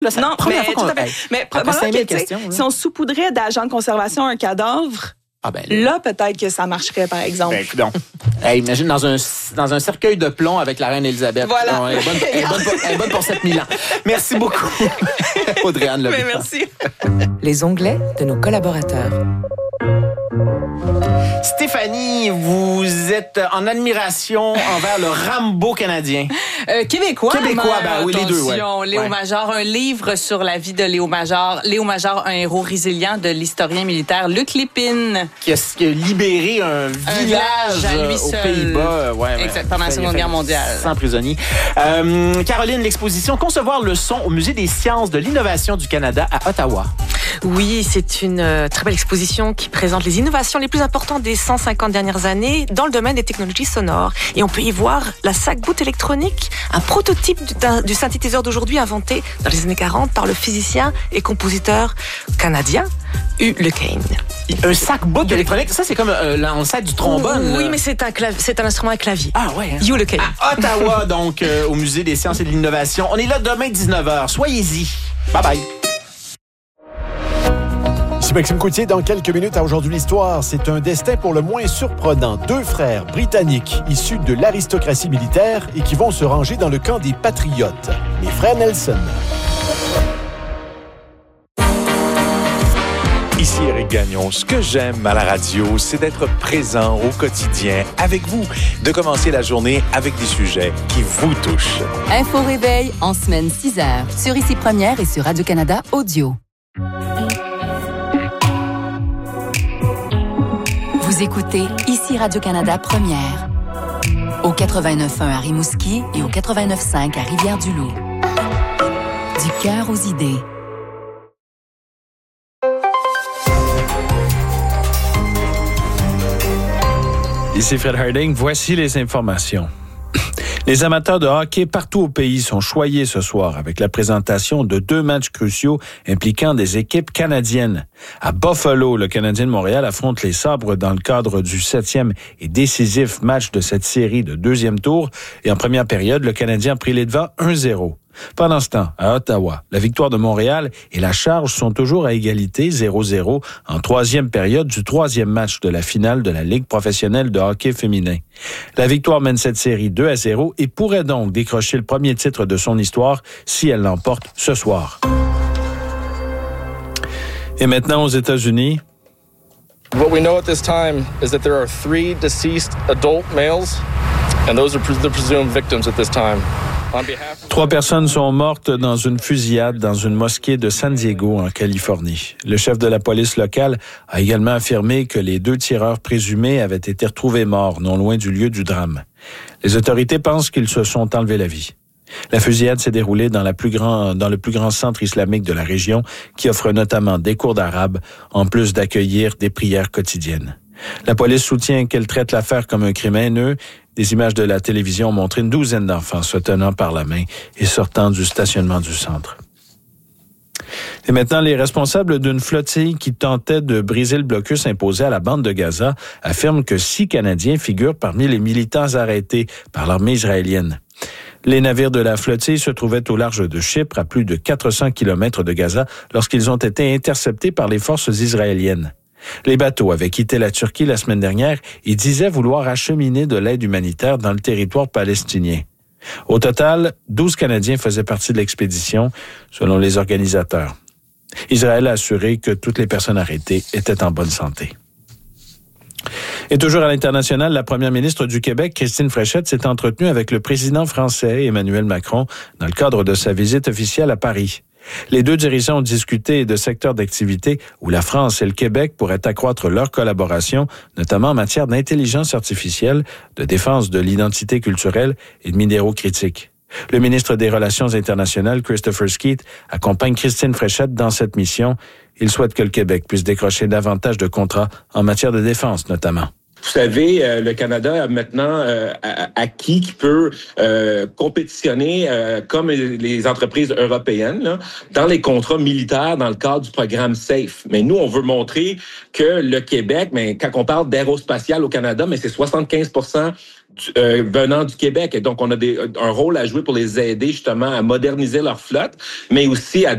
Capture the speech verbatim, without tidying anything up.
Là, ça, non, mais tout à fait. Hey, mais probablement que, questions, si on saupoudrait d'agents de conservation un cadavre, ah ben, là, là peut-être que ça marcherait, par exemple. Ben, hey, imagine dans un, dans un cercueil de plomb avec la reine Élisabeth. Voilà. Non, elle, est bonne, elle, est bonne pour, elle est bonne pour sept mille ans. Merci beaucoup, Audrey-Anne Leblanc. Merci. Les onglets de nos collaborateurs. Stéphanie, vous êtes en admiration envers le Rambo canadien. Euh, québécois. Québécois, ben oui, les deux, ouais. Léo ouais. Major, un livre sur la vie de Léo Major. Léo Major, un héros résilient de l'historien militaire Luc Lépine. Qui a, qui a libéré un, un village à lui aux seul. Pays-Bas. Ouais, exact, pendant la Seconde Guerre mondiale. Sans prisonniers. Euh, Caroline, l'exposition Concevoir le son au Musée des sciences de l'innovation du Canada à Ottawa. Oui, c'est une euh, très belle exposition qui présente les innovations les plus importantes des cent cinquante dernières années dans le domaine des technologies sonores. Et on peut y voir la sac-boot électronique, un prototype du, du synthétiseur d'aujourd'hui inventé dans les années quarante par le physicien et compositeur canadien Hugh LeCaine. Un sac-boot électronique, ça c'est comme euh, l'ancêtre du trombone. Oui, là. mais c'est un, clav- c'est un instrument à clavier. Ah ouais. Hein? Hugh LeCaine. À Ottawa, donc, euh, au Musée des sciences et de l'innovation. On est là demain dix-neuf heures. Soyez-y. Bye bye. Ici Maxime Coutier, dans quelques minutes à Aujourd'hui l'Histoire. C'est un destin pour le moins surprenant. Deux frères britanniques issus de l'aristocratie militaire et qui vont se ranger dans le camp des patriotes, les frères Nelson. Ici Éric Gagnon. Ce que j'aime à la radio, c'est d'être présent au quotidien avec vous, de commencer la journée avec des sujets qui vous touchent. Info Réveil en semaine six heures sur Ici Première et sur Radio-Canada Audio. Vous écoutez Ici Radio-Canada Première. Au quatre-vingt-neuf point un à Rimouski et au quatre-vingt-neuf point cinq à Rivière-du-Loup. Du cœur aux idées. Ici Fred Harding, voici les informations. Les amateurs de hockey partout au pays sont choyés ce soir avec la présentation de deux matchs cruciaux impliquant des équipes canadiennes. À Buffalo, le Canadien de Montréal affronte les Sabres dans le cadre du septième et décisif match de cette série de deuxième tour. Et en première période, le Canadien a pris les devants un zéro. Pendant ce temps, à Ottawa, la victoire de Montréal et la Charge sont toujours à égalité, zéro zéro, en troisième période du troisième match de la finale de la Ligue professionnelle de hockey féminin. La victoire mène cette série deux à zéro et pourrait donc décrocher le premier titre de son histoire si elle l'emporte ce soir. Et maintenant aux États-Unis. What we know at this time is that there are three deceased adult males, and those are the presumed victims at this time. Trois personnes sont mortes dans une fusillade dans une mosquée de San Diego, en Californie. Le chef de la police locale a également affirmé que les deux tireurs présumés avaient été retrouvés morts, non loin du lieu du drame. Les autorités pensent qu'ils se sont enlevés la vie. La fusillade s'est déroulée dans, la plus grand, dans le plus grand centre islamique de la région, qui offre notamment des cours d'arabe, en plus d'accueillir des prières quotidiennes. La police soutient qu'elle traite l'affaire comme un crime haineux. Des images de la télévision ont montré une douzaine d'enfants se tenant par la main et sortant du stationnement du centre. Et maintenant, les responsables d'une flottille qui tentait de briser le blocus imposé à la bande de Gaza affirment que six Canadiens figurent parmi les militants arrêtés par l'armée israélienne. Les navires de la flottille se trouvaient au large de Chypre, à plus de quatre cents kilomètres de Gaza, lorsqu'ils ont été interceptés par les forces israéliennes. Les bateaux avaient quitté la Turquie la semaine dernière et disaient vouloir acheminer de l'aide humanitaire dans le territoire palestinien. Au total, douze Canadiens faisaient partie de l'expédition, selon les organisateurs. Israël a assuré que toutes les personnes arrêtées étaient en bonne santé. Et toujours à l'international, la première ministre du Québec, Christine Fréchette, s'est entretenue avec le président français, Emmanuel Macron, dans le cadre de sa visite officielle à Paris. Les deux dirigeants ont discuté de secteurs d'activité où la France et le Québec pourraient accroître leur collaboration, notamment en matière d'intelligence artificielle, de défense de l'identité culturelle et de minéraux critiques. Le ministre des Relations internationales, Christopher Skeet, accompagne Christine Fréchette dans cette mission. Il souhaite que le Québec puisse décrocher davantage de contrats en matière de défense, notamment. Vous savez, euh, le Canada a maintenant euh, acquis qui peut euh, compétitionner euh, comme les entreprises européennes là, dans les contrats militaires dans le cadre du programme SAFE. Mais nous, on veut montrer que le Québec, mais quand on parle d'aérospatial au Canada, mais c'est soixante-quinze pour cent euh, venant du Québec. Et donc, on a des, un rôle à jouer pour les aider justement à moderniser leur flotte, mais aussi à